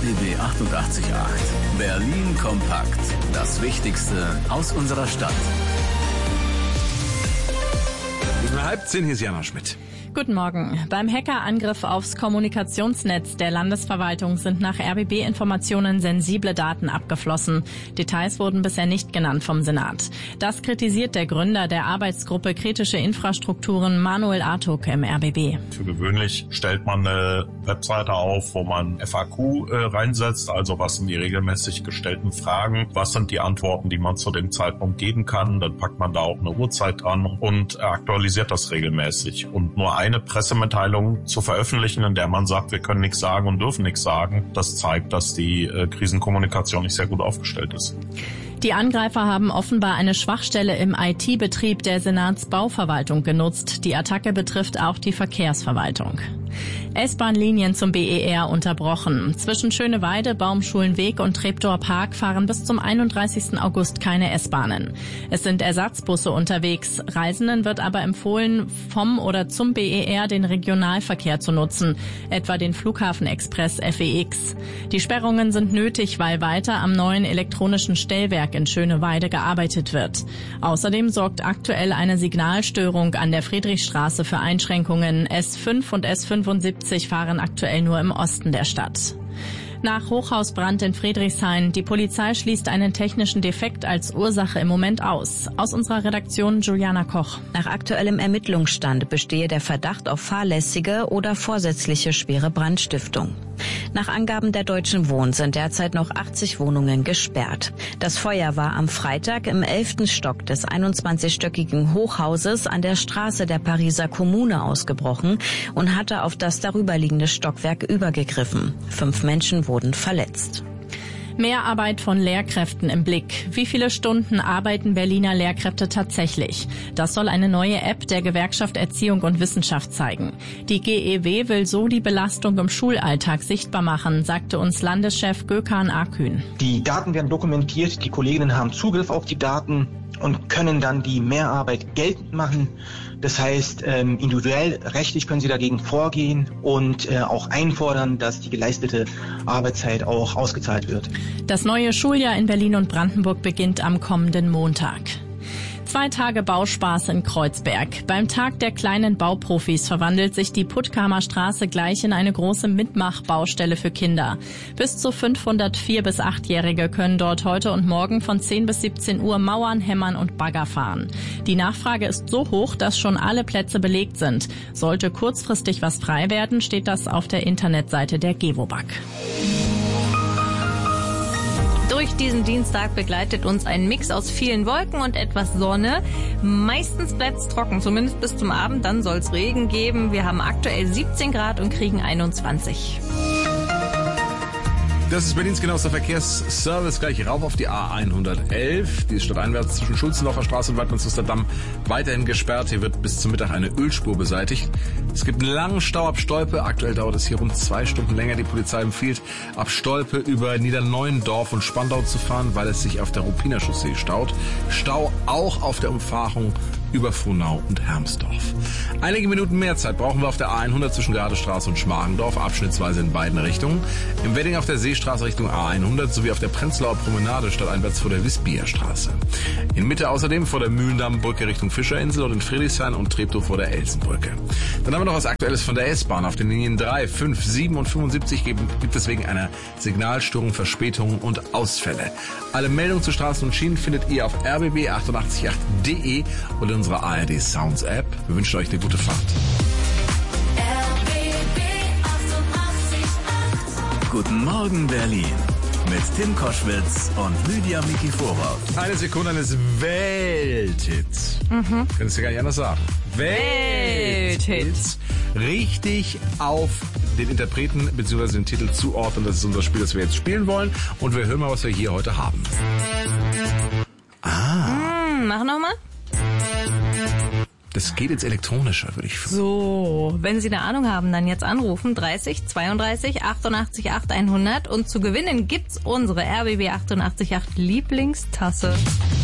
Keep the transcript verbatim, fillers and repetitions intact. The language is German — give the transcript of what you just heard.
B B achtundachtzig Komma acht. Berlin kompakt. Das Wichtigste aus unserer Stadt. Um halb zehn, hier ist Jana Schmidt. Guten Morgen. Beim Hackerangriff aufs Kommunikationsnetz der Landesverwaltung sind nach R B B-Informationen sensible Daten abgeflossen. Details wurden bisher nicht genannt vom Senat. Das kritisiert der Gründer der Arbeitsgruppe Kritische Infrastrukturen, Manuel Artuk, im R B B. Für gewöhnlich stellt man eine Webseite auf, wo man F A Q äh, reinsetzt, also was sind die regelmäßig gestellten Fragen, was sind die Antworten, die man zu dem Zeitpunkt geben kann. Dann packt man da auch eine Uhrzeit dran und aktualisiert das regelmäßig. Und nur eine Pressemitteilung zu veröffentlichen, in der man sagt, wir können nichts sagen und dürfen nichts sagen, das zeigt, dass die äh, Krisenkommunikation nicht sehr gut aufgestellt ist. Die Angreifer haben offenbar eine Schwachstelle im I T-Betrieb der Senatsbauverwaltung genutzt. Die Attacke betrifft auch die Verkehrsverwaltung. S-Bahn-Linien zum B E R unterbrochen. Zwischen Schöneweide, Baumschulenweg und Treptower Park fahren bis zum einunddreißigsten August keine S-Bahnen. Es sind Ersatzbusse unterwegs. Reisenden wird aber empfohlen, vom oder zum B E R den Regionalverkehr zu nutzen, etwa den Flughafenexpress F E X. Die Sperrungen sind nötig, weil weiter am neuen elektronischen Stellwerk in Schöneweide gearbeitet wird. Außerdem sorgt aktuell eine Signalstörung an der Friedrichstraße für Einschränkungen. S fünf und S fünfundsiebzig fahren aktuell nur im Osten der Stadt. Nach Hochhausbrand in Friedrichshain. Die Polizei schließt einen technischen Defekt als Ursache im Moment aus. Aus unserer Redaktion Juliana Koch. Nach aktuellem Ermittlungsstand bestehe der Verdacht auf fahrlässige oder vorsätzliche schwere Brandstiftung. Nach Angaben der Deutschen Wohnen sind derzeit noch achtzig Wohnungen gesperrt. Das Feuer war am Freitag im elften Stock des einundzwanzigstöckigen Hochhauses an der Straße der Pariser Kommune ausgebrochen und hatte auf das darüberliegende Stockwerk übergegriffen. Fünf Menschen wurden verletzt. Mehr Arbeit von Lehrkräften im Blick. Wie viele Stunden arbeiten Berliner Lehrkräfte tatsächlich? Das soll eine neue App der Gewerkschaft Erziehung und Wissenschaft zeigen. Die G E W will so die Belastung im Schulalltag sichtbar machen, sagte uns Landeschef Gökhan Akün. Die Daten werden dokumentiert, die Kolleginnen haben Zugriff auf die Daten und können dann die Mehrarbeit geltend machen. Das heißt, ähm, individuell, rechtlich können sie dagegen vorgehen und äh, auch einfordern, dass die geleistete Arbeitszeit auch ausgezahlt wird. Das neue Schuljahr in Berlin und Brandenburg beginnt am kommenden Montag. Zwei Tage Bauspaß in Kreuzberg. Beim Tag der kleinen Bauprofis verwandelt sich die Puttkamer Straße gleich in eine große Mitmachbaustelle für Kinder. Bis zu fünfhundert vier- bis achtjährige können dort heute und morgen von zehn bis siebzehn Uhr mauern, hämmern und Bagger fahren. Die Nachfrage ist so hoch, dass schon alle Plätze belegt sind. Sollte kurzfristig was frei werden, steht das auf der Internetseite der Gewobag. Durch diesen Dienstag begleitet uns ein Mix aus vielen Wolken und etwas Sonne. Meistens bleibt es trocken, zumindest bis zum Abend. Dann soll es Regen geben. Wir haben aktuell siebzehn Grad und kriegen einundzwanzig. Das ist Berlins genauester Verkehrsservice. Gleich rauf auf die A hundertelf. Die ist stadteinwärts zwischen Schulzenhofer Straße und Waidmannsluster Damm weiterhin gesperrt. Hier wird bis zum Mittag eine Ölspur beseitigt. Es gibt einen langen Stau ab Stolpe. Aktuell dauert es hier rund zwei Stunden länger. Die Polizei empfiehlt, ab Stolpe über Niederneuendorf und Spandau zu fahren, weil es sich auf der Ruppiner Chaussee staut. Stau auch auf der Umfahrung über Frohnau und Hermsdorf. Einige Minuten mehr Zeit brauchen wir auf der A hundert zwischen Geradestraße und Schmargendorf, abschnittsweise in beiden Richtungen. Im Wedding auf der Seestraße Richtung A hundert sowie auf der Prenzlauer Promenade stadteinwärts vor der Wisbierstraße. In Mitte außerdem vor der Mühlendammbrücke Richtung Fischerinsel und in Friedrichshain und Treptow vor der Elsenbrücke. Dann haben wir noch was Aktuelles von der S-Bahn. Auf den Linien drei, fünf, sieben und fünfundsiebzig gibt es wegen einer Signalstörung Verspätungen und Ausfälle. Alle Meldungen zu Straßen und Schienen findet ihr auf r b b achtundachtzig Komma acht punkt de und in unserer A R D Sounds App. Wir wünschen euch eine gute Fahrt. R B B achtundachtzig Komma acht. Guten Morgen Berlin. Mit Tim Koschwitz und Lydia Mikiforov. Eine Sekunde eines Welthits. Mhm. Kannst du gar nicht anders sagen. Welthits. Richtig auf den Interpreten bzw. den Titel zuordnen. Das ist unser Spiel, das wir jetzt spielen wollen. Und wir hören mal, was wir hier heute haben. Ah. Mm, mach nochmal. Das geht jetzt elektronischer, würde ich sagen. So, wenn Sie eine Ahnung haben, dann jetzt anrufen. dreißig zweiunddreißig achtundachtzig acht hundert. Und zu gewinnen gibt's unsere R B B achtundachtzig Komma acht Lieblingstasse.